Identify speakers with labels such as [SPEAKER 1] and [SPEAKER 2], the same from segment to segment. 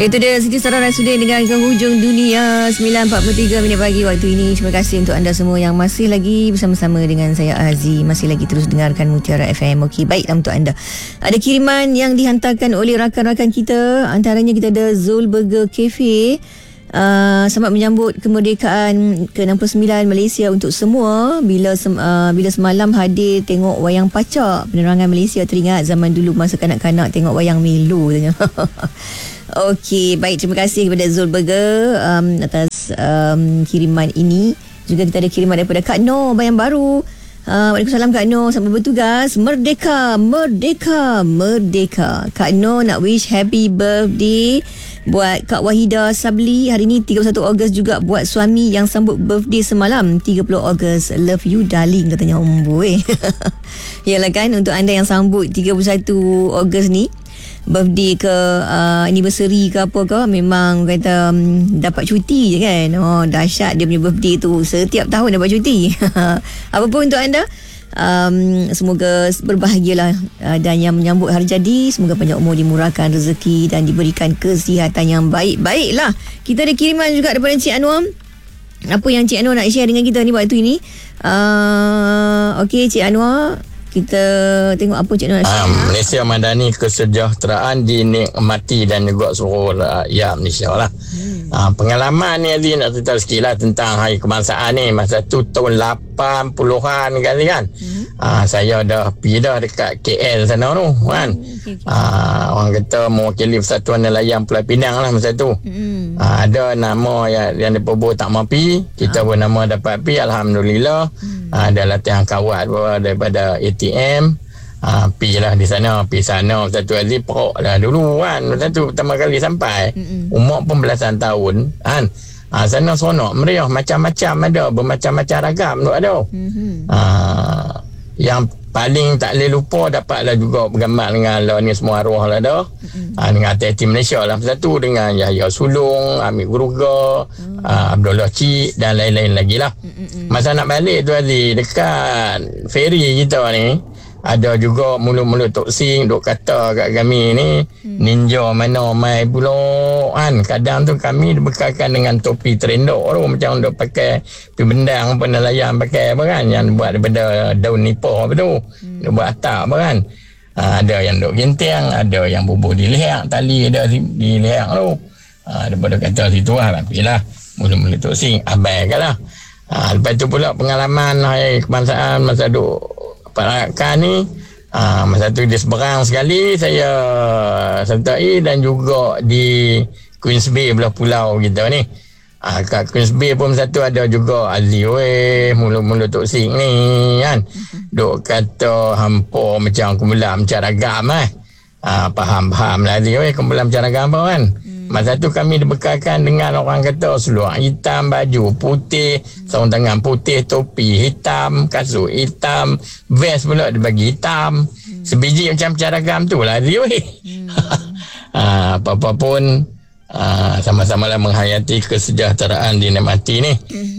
[SPEAKER 1] Itu dia Siti Sarah Rasudin dengan Hujung Dunia 9.43 minit pagi waktu ini. Terima kasih untuk anda semua yang masih lagi bersama-sama dengan saya Aziz, masih lagi terus dengarkan Mutiara FM. Okey, baiklah untuk anda. Ada kiriman yang dihantarkan oleh rakan-rakan kita. Antaranya kita ada Zul Burger Cafe. Selamat menyambut kemerdekaan ke-69 Malaysia untuk semua. Bila semalam hadir tengok wayang pacak, penerangan Malaysia teringat zaman dulu masa kanak-kanak tengok wayang Melo tanya. Okey, baik, terima kasih kepada Zul Burger atas kiriman ini. Juga kita ada kiriman daripada Kak Noh Bayan Baru. Waalaikumsalam Kak Noh, selamat bertugas. Merdeka, merdeka, merdeka. Kak Noh nak wish happy birthday buat Kak Wahida Sabli. Hari ni 31 Ogos juga buat suami yang sambut birthday semalam 30 Ogos. Love you darling, katanya boy. Yalah kan, untuk anda yang sambut 31 Ogos ni, birthday ke anniversary ke apa ke, memang kata dapat cuti je kan. Oh, dahsyat dia punya birthday tu, setiap tahun dapat cuti. Apa pun untuk anda, semoga berbahagialah, dan yang menyambut hari jadi semoga panjang umur, dimurahkan rezeki dan diberikan kesihatan yang baik-baiklah. Kita ada kiriman juga daripada Encik Anwar. Apa yang Encik Anwar nak share dengan kita ni waktu ini? Okey, Encik Anwar, kita tengok apa Cik Nur.
[SPEAKER 2] Malaysia Madani kesejahteraan dinikmati dan juga seluruh rakyat Malaysia lah. Pengalaman ni Aziz nak cerita sikit lah tentang Hari Kebangsaan ni. Masa tu tahun 80-an kali kan. Saya dah pergi dah dekat KL sana tu kan. Orang kata mewakili Persatuan Nelayan Pulau Pinang lah masa tu. Ada nama yang diperbuat tak mampu, kita pun nama dapat pergi, alhamdulillah. Ada latihan kawat daripada ATM. Pergi lah di sana. Pergi sana satu Aziz perok lah dulu kan. Satu pertama kali sampai, umur pun belasan tahun kan. Sana seronok, meriah, macam-macam ada, bermacam-macam ragam tu ada. Yang paling tak boleh lupa dapatlah juga bergambar dengan ni semua arwah lah dah. Dengan Atlet Malaysia lah satu, dengan Yahya Sulung, Amir Guruga, Abdullah Cik dan lain-lain lagi lah. Masa nak balik tu Aziz, dekat ferry kita ni ada juga mulut-mulut Tok Sing duk kata kat kami ni, ninja mana mai pula kan. Kadang tu kami dibekalkan dengan topi terendok tu, macam duk pakai topi bendang apa nelayan pakai apa kan, yang buat daripada daun nipah apa tu, duk buat atap apa kan. Ada yang duk genteng, ada yang bubuh di leher, tali ada di leher tu. Daripada kata situ lah, pergilah mulut-mulut Tok Sing, abaikan lah. Lepas tu pula pengalaman Hari Kebangsaan masa duk perakan ni, masa tu di seberang sekali saya sertai, dan juga di Queens Bay belah pulau kita ni. Kat Queens Bay pun satu ada juga Aziz mulut-mulut Tok Sing ni kan. Duk kata hampa macam kumpulan macam ragam faham lah Aziz kumpulan macam ragam apa kan. Masa tu kami dibekalkan dengan orang kata seluar hitam, baju putih, sarung tangan putih, topi hitam, kasut hitam, vest pula dibagi hitam. Sebiji macam caragam tu lah dia. Apa-apa pun sama-samalah menghayati kesejahteraan dinikmati ni.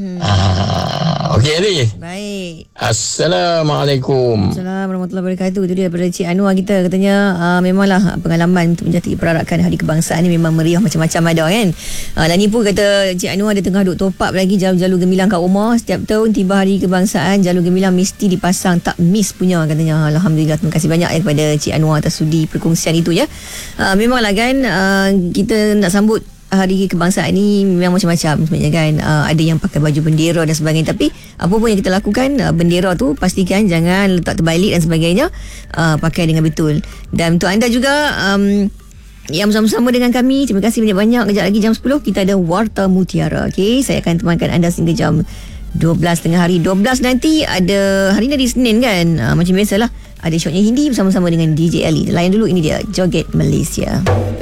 [SPEAKER 2] Okey Aziz.
[SPEAKER 1] Baik.
[SPEAKER 2] Assalamualaikum.
[SPEAKER 1] Assalamualaikum warahmatullahi wabarakatuh. Itu dia daripada Cik Anwar kita. Katanya memanglah pengalaman untuk menjadi perarakan Hari Kebangsaan ni memang meriah, macam-macam ada kan. Dan ni pun kata Cik Anwar dia tengah duk top up lagi jalur gemilang kat rumah. Setiap tahun tiba Hari Kebangsaan, jalur gemilang mesti dipasang, tak miss punya katanya. Alhamdulillah, terima kasih banyak kepada Cik Anwar atas sudi perkongsian itu ya. Memanglah kan, kita nak sambut Hari Kebangsaan ni memang macam-macam sebenarnya kan. Ada yang pakai baju bendera dan sebagainya, tapi apa pun yang kita lakukan, bendera tu pastikan jangan letak terbalik dan sebagainya, pakai dengan betul. Dan untuk anda juga yang bersama-sama dengan kami, terima kasih banyak-banyak. Kejap lagi jam 10 kita ada Warta Mutiara. Okay, saya akan temankan anda sehingga jam 12 tengah hari. 12 nanti ada, hari ni hari Senin kan, macam biasalah ada shotnya Hindi bersama-sama dengan DJ Ali. Layan dulu, ini dia Joget Malaysia.